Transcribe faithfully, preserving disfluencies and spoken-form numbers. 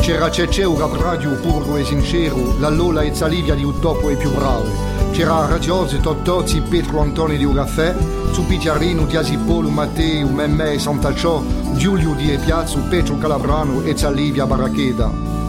C'era Cecce un rap radio puro e sincero, la Lola e Zalivia di un dopo e più brave. C'era Radiose, Tottozzi, Petro Antoni di un caffè, su Picciarino, Diasipolo, Matteo, Memme e Sant'Alciò, Giulio di e Piazzo, Petro Calabrano e Zalivia Barracheda.